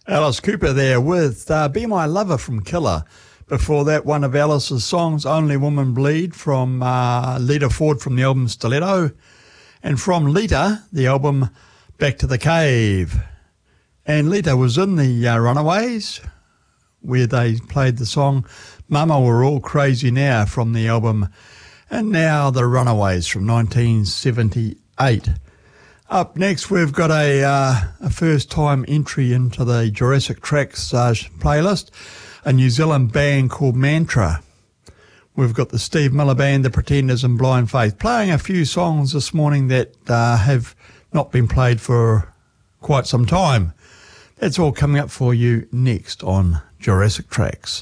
Alice Cooper there with Be My Lover from Killer. Before that, one of Alice's songs, Only Woman Bleed, from Lita Ford from the album Stiletto. And from Lita, the album Back to the Cave. And Lita was in the Runaways, where they played the song Mama We're All Crazy Now from the album And Now the Runaways from 1978. Up next, we've got a first-time entry into the Jurassic Tracks playlist, a New Zealand band called Mantra. We've got the Steve Miller Band, The Pretenders and Blind Faith, playing a few songs this morning that have not been played for quite some time. That's all coming up for you next on Jurassic Tracks.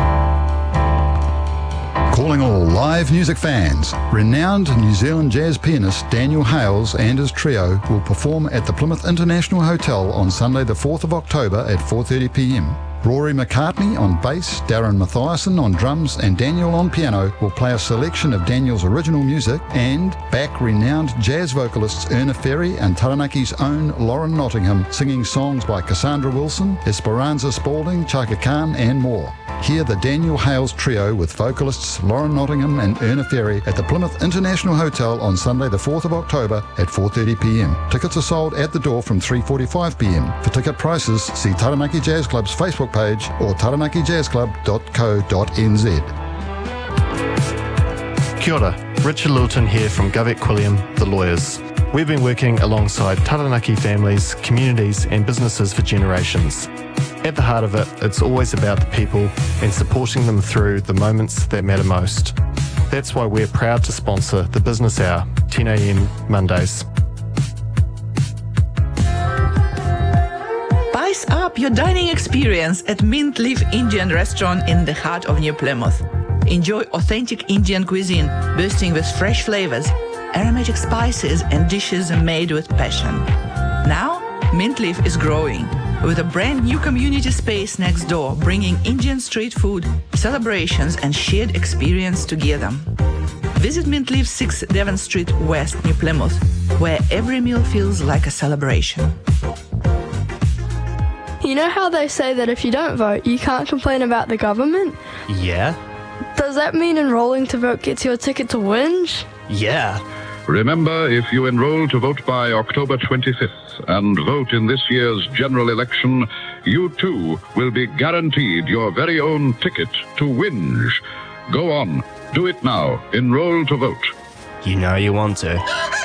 Calling all live music fans, renowned New Zealand jazz pianist Daniel Hales and his trio will perform at the Plymouth International Hotel on Sunday the 4th of October at 4:30pm. Rory McCartney on bass, Darren Mathiasen on drums and Daniel on piano will play a selection of Daniel's original music, and back renowned jazz vocalists Erna Ferry and Taranaki's own Lauren Nottingham singing songs by Cassandra Wilson, Esperanza Spalding, Chaka Khan and more. Hear the Daniel Hales Trio with vocalists Lauren Nottingham and Erna Ferry at the Plymouth International Hotel on Sunday the 4th of October at 4:30pm. Tickets are sold at the door from 3:45pm. For ticket prices, see Taranaki Jazz Club's Facebook page or taranakijazzclub.co.nz. Kia ora, Richard Littleton here from Govett Quilliam, the lawyers. We've been working alongside Taranaki families, communities and businesses for generations. At the heart of it, it's always about the people and supporting them through the moments that matter most. That's why we're proud to sponsor the Business Hour, 10am Mondays. Spice up your dining experience at Mint Leaf Indian Restaurant in the heart of New Plymouth. Enjoy authentic Indian cuisine bursting with fresh flavors, aromatic spices and dishes made with passion. Now, Mint Leaf is growing with a brand new community space next door, bringing Indian street food, celebrations and shared experience together. Visit Mint Leaf 6 Devon Street West, New Plymouth, where every meal feels like a celebration. You know how they say that if you don't vote, you can't complain about the government? Yeah. Does that mean enrolling to vote gets you a ticket to Whinge? Yeah. Remember, if you enroll to vote by October 25th and vote in this year's general election, you too will be guaranteed your very own ticket to Whinge. Go on, do it now. Enroll to vote. You know you want to.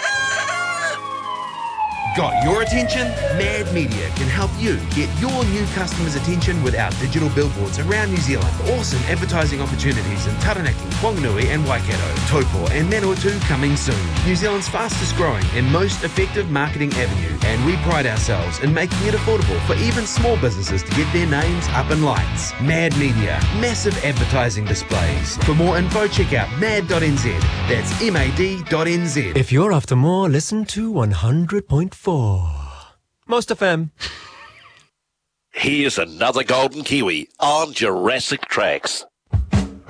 Got your attention? Mad Media can help you get your new customers' attention with our digital billboards around New Zealand. Awesome advertising opportunities in Taranaki, Whanganui and Waikato, Taupo and Manawatu coming soon. New Zealand's fastest growing and most effective marketing avenue, and we pride ourselves in making it affordable for even small businesses to get their names up in lights. Mad Media, massive advertising displays. For more info, check out mad.nz. That's mad.nz. If you're after more, listen to 100.4. Most FM. Here's another golden kiwi on Jurassic Tracks.